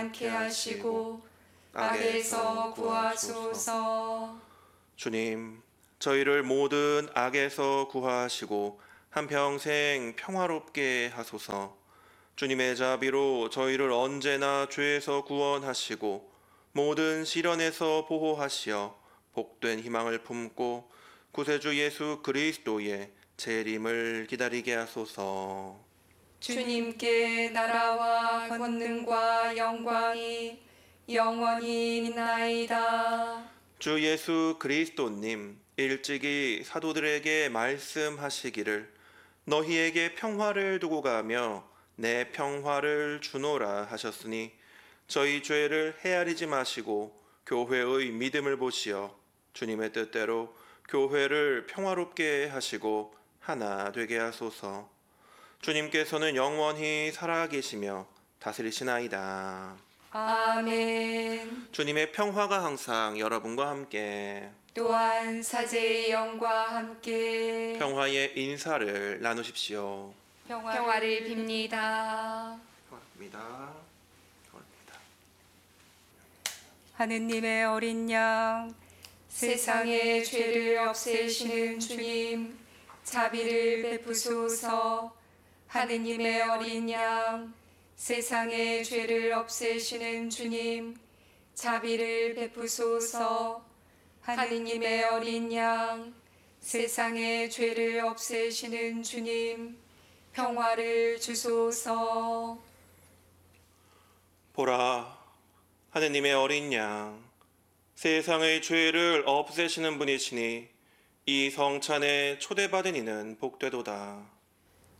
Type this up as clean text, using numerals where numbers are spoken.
않게 하시고 악에서 구하소서. 주님, 저희를 모든 악에서 구하시고 한평생 평화롭게 하소서. 주님의 자비로 저희를 언제나 죄에서 구원하시고 모든 시련에서 보호하시어 복된 희망을 품고 구세주 예수 그리스도의 재림을 기다리게 하소서. 주님께 나라와 권능과 영광이 영원히 있나이다. 주 예수 그리스도님, 일찍이 사도들에게 말씀하시기를 너희에게 평화를 두고 가며 내 평화를 주노라 하셨으니 저희 죄를 헤아리지 마시고 교회의 믿음을 보시어 주님의 뜻대로 교회를 평화롭게 하시고 하나 되게 하소서. 주님께서는 영원히 살아계시며 다스리시나이다. 아멘. 주님의 평화가 항상 여러분과 함께. 또한 사제의 영과 함께 평화의 인사를 나누십시오. 평화를 빕니다. 평화입니다. 평화입니다. 하느님의 어린 양, 세상의 죄를 없애시는 주님, 자비를 베푸소서. 하느님의 어린 양, 세상의 죄를 없애시는 주님, 자비를 베푸소서. 하느님의 어린 양, 세상의 죄를 없애시는 주님, 평화를 주소서. 보라, 하느님의 어린 양, 세상의 죄를 없애시는 분이시니 이 성찬에 초대받은 이는 복되도다.